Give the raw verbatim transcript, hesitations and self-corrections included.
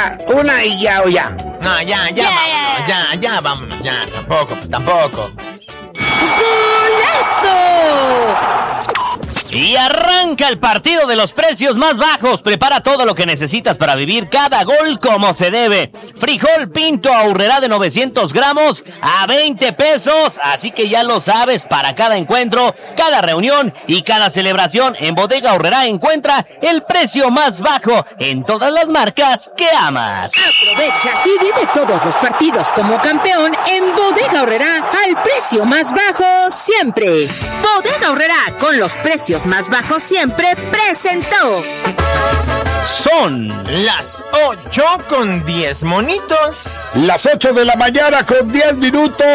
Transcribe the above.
ya, una y ya o ya. No, ya, ya, Ya, vámonos, ya, ya, vámonos, ya, tampoco, tampoco. ¡Golazo! Y arranca el partido de los precios más bajos. Prepara todo lo que necesitas para vivir cada gol como se debe. Frijol Pinto Aurrerá de novecientos gramos a veinte pesos. Así que ya lo sabes, para cada encuentro, cada reunión y cada celebración, en Bodega Aurrerá encuentra el precio más bajo en todas las marcas que amas. Aprovecha y vive todos los partidos como campeón en Bodega Aurrerá al precio más bajo siempre. Bodega Aurrerá, con los precios más bajos siempre, presentó. Son Las ocho con diez monitos. Las ocho de la mañana con diez minutos.